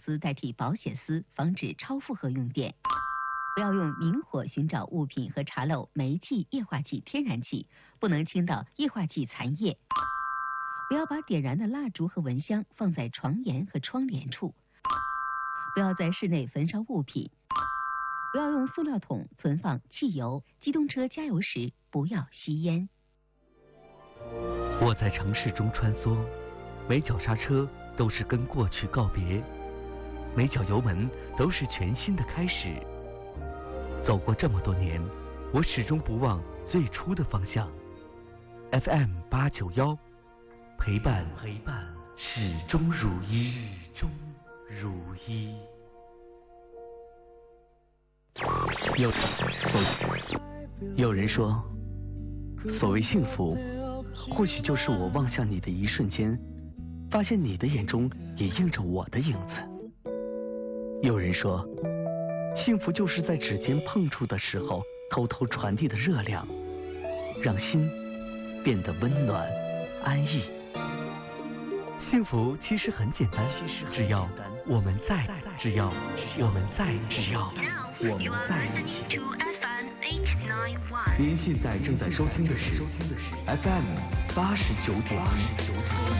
丝代替保险丝，防止超负荷用电。不要用明火寻找物品和查漏煤气、液化气、天然气，不能倾倒液化气残液。不要把点燃的蜡烛和蚊香放在床沿和窗帘处。不要在室内焚烧物品。不要用塑料桶存放汽油。机动车加油时不要吸烟。 我在城市中穿梭，每脚刹车都是跟过去告别，每脚油门都是全新的开始。走过这么多年，我始终不忘最初的方向。FM891，陪伴始终如一。有人说，所谓幸福，或许就是我望向你的一瞬间，发现你的眼中也映着我的影子。有人说，幸福就是在指尖碰触的时候，偷偷传递的热量，让心变得温暖安逸。幸福其实很简单，只要我们在一起。您现在正在收听的是 FM89.1。